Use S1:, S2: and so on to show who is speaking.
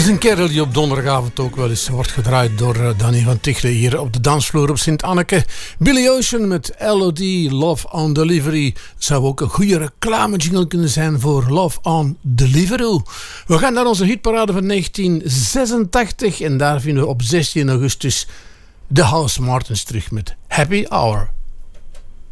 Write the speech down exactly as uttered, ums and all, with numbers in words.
S1: is een kerel die op donderdagavond ook wel eens wordt gedraaid door uh, Danny van Tichelen hier op de dansvloer op Sint-Anneke. Billy Ocean met L O D, Love on Delivery. Zou ook een goede reclamejingle kunnen zijn voor Love on Deliveroo. We gaan naar onze hitparade van negentien zesentachtig en daar vinden we op zestien augustus de House Martins terug met Happy Hour.